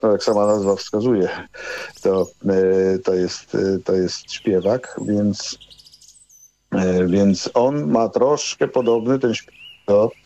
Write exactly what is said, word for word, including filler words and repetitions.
jak sama nazwa wskazuje, to, to, jest, to jest śpiewak, więc, więc on ma troszkę podobny ten śpiewak do